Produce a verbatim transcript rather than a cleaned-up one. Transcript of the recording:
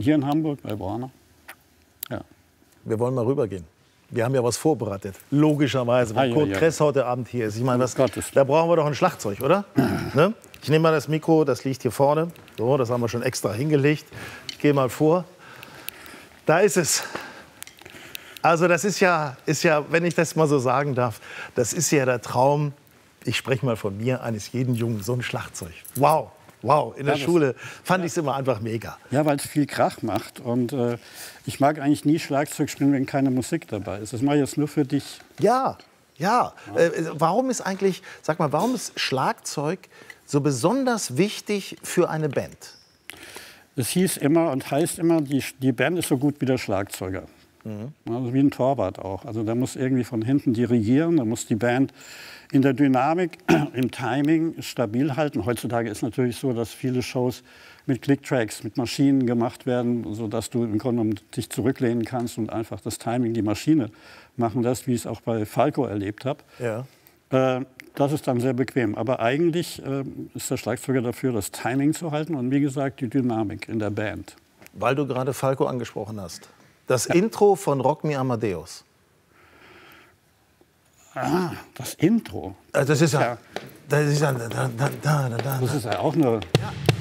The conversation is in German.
hier in Hamburg bei Warner. Ja. Wir wollen mal rübergehen. Wir haben ja was vorbereitet, logischerweise, weil Ah, ja, Kurt ja. Kress heute Abend hier ist. Ich meine, was, Gottes. da brauchen wir doch ein Schlagzeug, oder? Ne? Ich nehme mal das Mikro, das liegt hier vorne. So, das haben wir schon extra hingelegt. Ich gehe mal vor. Da ist es. Also das ist ja, ist ja, wenn ich das mal so sagen darf, das ist ja der Traum, ich spreche mal von mir, eines jeden Jungen, so ein Schlagzeug. Wow, wow, in der Ja, das- Schule fand ich es immer einfach mega. Ja, weil es viel Krach macht. Und äh, ich mag eigentlich nie Schlagzeug spielen, wenn keine Musik dabei ist. Das mache ich jetzt nur für dich. Ja, ja. Äh, warum ist eigentlich, sag mal, warum ist Schlagzeug so besonders wichtig für eine Band? Es hieß immer und heißt immer, die, die Band ist so gut wie der Schlagzeuger. Also wie ein Torwart auch. Also der muss irgendwie von hinten dirigieren, da muss die Band in der Dynamik, im Timing stabil halten. Heutzutage ist natürlich so, dass viele Shows mit Clicktracks, mit Maschinen gemacht werden, sodass du im Grunde genommen dich zurücklehnen kannst und einfach das Timing, die Maschine machen lässt, wie ich es auch bei Falco erlebt habe. Ja. Äh, das ist dann sehr bequem. Aber eigentlich äh, ist der Schlagzeuger dafür, das Timing zu halten und wie gesagt die Dynamik in der Band. Weil du gerade Falco angesprochen hast. Das Intro von Rock Me Amadeus. Ah, das Intro. Also das ist ja, Ja. das ist ja, da, da, da, da, da. Das ist ja auch eine